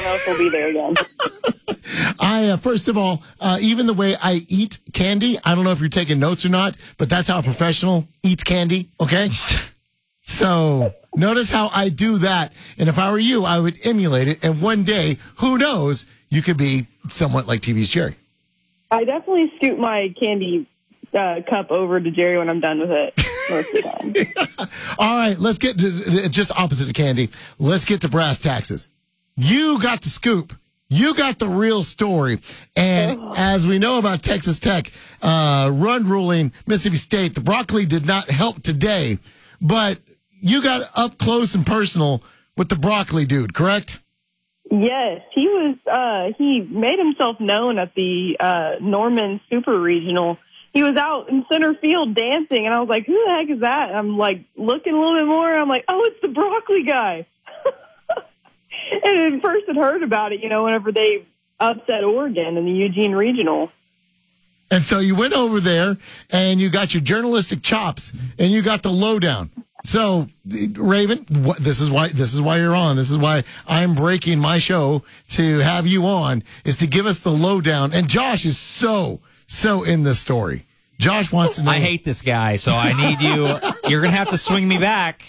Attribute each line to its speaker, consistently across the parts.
Speaker 1: know if we'll be there again.
Speaker 2: First of all, even the way I eat candy, I don't know if you're taking notes or not, but that's how a professional eats candy, okay? So notice how I do that. And if I were you, I would emulate it. And one day, who knows, you could be somewhat like TV's Jerry.
Speaker 1: I definitely scoot my candy cup over to Jerry when I'm done with it most of the time.
Speaker 2: All right, let's get to just opposite of candy. Let's get to brass taxes. You got the scoop. You got the real story. And as we know about Texas Tech run ruling Mississippi State, the broccoli did not help today. But you got up close and personal with the broccoli dude, correct?
Speaker 1: Yes, he was. He made himself known at the Norman Super Regional. He was out in center field dancing, and I was like, "Who the heck is that?" And I'm like looking a little bit more, and I'm like, "Oh, it's the broccoli guy." And at first, I'd heard about it, whenever they upset Oregon in the Eugene Regional.
Speaker 2: And so you went over there, and you got your journalistic chops, and you got the lowdown. So, Raven, this is why you're on. This is why I'm breaking my show to have you on, is to give us the lowdown. And Josh is so in this story. Josh wants to know.
Speaker 3: I hate this guy, so I need you. You're going to have to swing me back.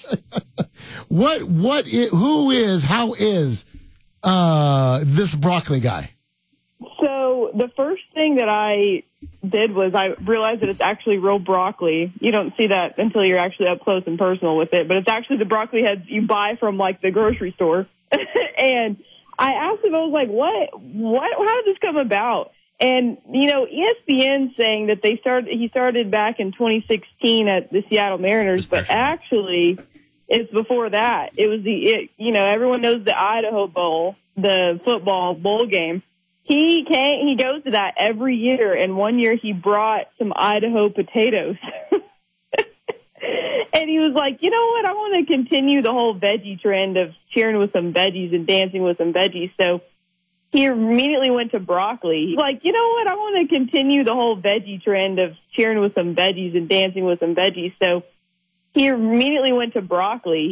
Speaker 3: How is this broccoli guy?
Speaker 1: So the first thing that I did was I realized that it's actually real broccoli. You don't see that until you're actually up close and personal with it, but it's actually the broccoli heads you buy from like the grocery store. And I asked him, I was like, how did this come about? And, ESPN saying that he started back in 2016 at the Seattle Mariners, but actually it's before that. It was everyone knows the Idaho Bowl, the football bowl game. He goes to that every year, and one year he brought some Idaho potatoes. And he was like, you know what, I want to continue the whole veggie trend of cheering with some veggies and dancing with some veggies. So he immediately went to broccoli. He's like, you know what, I want to continue the whole veggie trend of cheering with some veggies and dancing with some veggies. So he immediately went to broccoli.